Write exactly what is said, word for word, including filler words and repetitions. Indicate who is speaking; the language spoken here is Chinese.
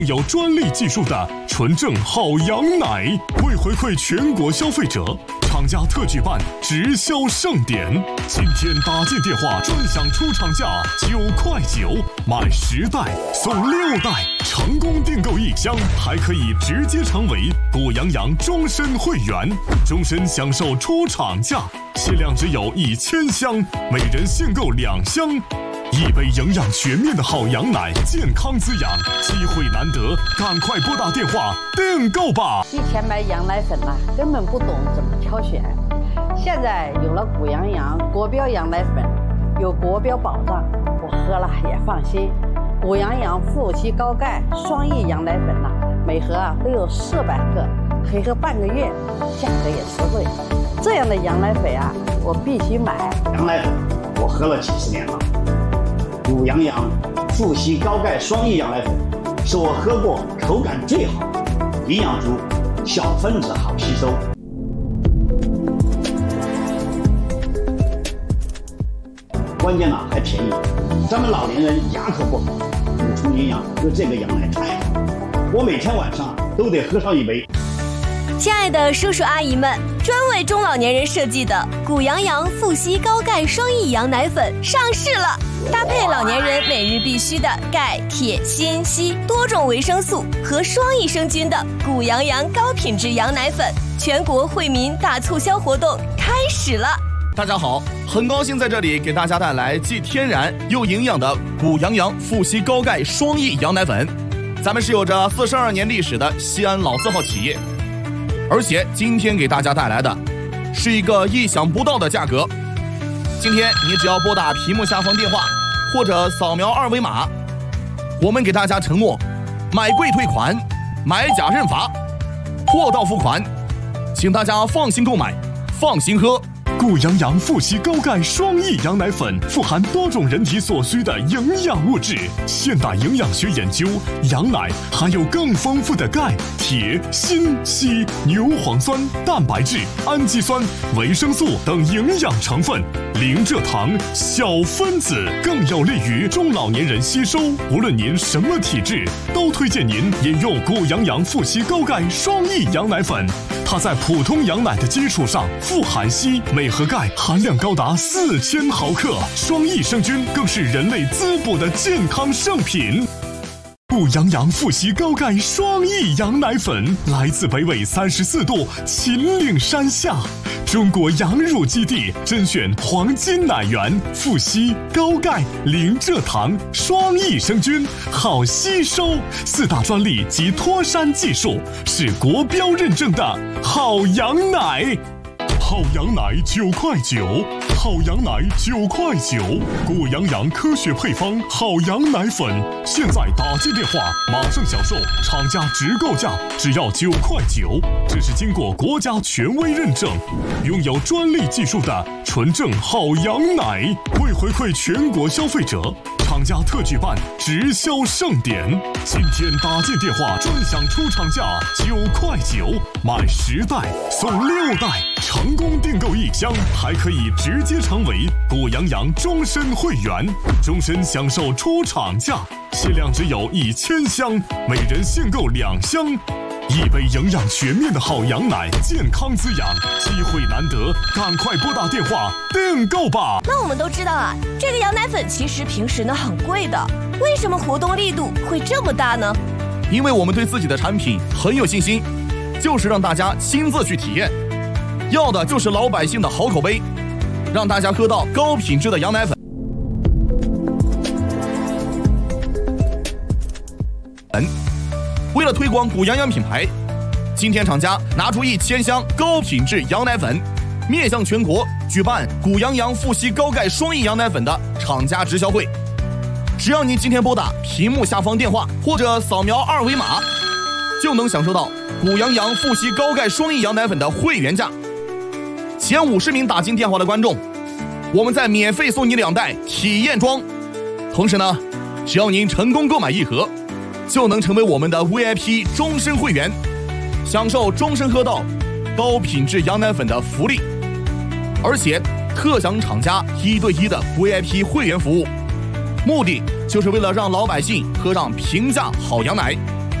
Speaker 1: 有专利技术的纯正好羊奶。为回馈全国消费者，厂家特举办直销盛典，今天打进电话专享出厂价九块九，买十袋送六袋，成功订购一箱还可以直接成为果羊羊终身会员，终身享受出厂价，限量只有一千箱，每人限购两箱。一杯营养全面的好羊奶，健康滋养，机会难得，赶快拨打电话订购吧。
Speaker 2: 以前买羊奶粉呢，根本不懂怎么挑选，现在有了谷羊羊国标羊奶粉，有国标保障，我喝了也放心。谷羊羊富硒高钙双益羊奶粉呢，每盒啊都有四百克，可以喝半个月，价格也实惠。这样的羊奶粉啊，我必须买。
Speaker 3: 羊奶粉我喝了几十年了。谷羊羊富硒高钙双益羊奶粉是我喝过口感最好，营养足，小分子好吸收。关键呢还便宜，咱们老年人牙口不好，补充营养喝这个羊奶太好了，我每天晚上都得喝上一杯。
Speaker 4: 亲爱的叔叔阿姨们，专为中老年人设计的谷羊羊富硒高钙双益羊奶粉上市了，搭配老年人每日必须的钙、铁、锌、硒多种维生素和双益生菌的谷羊羊高品质羊奶粉，全国惠民大促销活动开始了。
Speaker 5: 大家好，很高兴在这里给大家带来既天然又营养的谷羊羊富硒高钙双益羊奶粉。咱们是有着四十二年历史的西安老字号企业，而且今天给大家带来的是一个意想不到的价格。今天你只要拨打屏幕下方电话或者扫描二维码，我们给大家承诺买贵退款，买假认罚，货到付款，请大家放心购买，放心喝。
Speaker 1: 谷羊羊富硒高钙双益羊奶粉富含多种人体所需的营养物质。现代营养学研究，羊奶含有更丰富的钙、铁、锌、硒、牛磺酸、蛋白质、氨基酸、维生素等营养成分，零蔗糖、小分子，更有利于中老年人吸收。无论您什么体质，都推荐您饮用谷羊羊富硒高钙双益羊奶粉。它在普通羊奶的基础上富含硒，每盒钙含量高达四千毫克，双益生菌更是人类滋补的健康圣品。谷羊羊富硒高钙双益羊奶粉来自北纬三十四度秦岭山下，中国羊乳基地甄选黄金奶源，富硒高钙零蔗糖双益生菌，好吸收，四大专利及脱山技术，是国标认证的好羊奶。好羊奶九块九，好羊奶九块九，谷羊羊科学配方好羊奶粉，现在打进电话马上享受，厂家直购价只要九块九，这是经过国家权威认证，拥有专利技术的纯正好羊奶。为回馈全国消费者，厂家特举办直销盛典，今天打进电话专享出厂价九块九，买十袋送六袋，成功订购一箱还可以直接成为果羊羊终身会员，终身享受出厂价，限量只有一千箱，每人限购两箱。一杯营养全面的好羊奶，健康滋养，机会难得，赶快拨打电话订购吧。
Speaker 4: 那我们都知道啊，这个羊奶粉其实平时呢很贵的，为什么活动力度会这么大呢？
Speaker 5: 因为我们对自己的产品很有信心，就是让大家亲自去体验，要的就是老百姓的好口碑，让大家喝到高品质的羊奶粉。为了推广谷羊羊品牌，今天厂家拿出一千箱高品质羊奶粉，面向全国举办谷羊羊富硒高钙双益羊奶粉的厂家直销会。只要您今天拨打屏幕下方电话或者扫描二维码，就能享受到谷羊羊富硒高钙双益羊奶粉的会员价。前五十名打进电话的观众，我们再免费送你两袋体验装。同时呢，只要您成功购买一盒，就能成为我们的 V I P 终身会员，享受终身喝到高品质羊奶粉的福利，而且特享厂家一对一的 V I P 会员服务，目的就是为了让老百姓喝上平价好羊奶。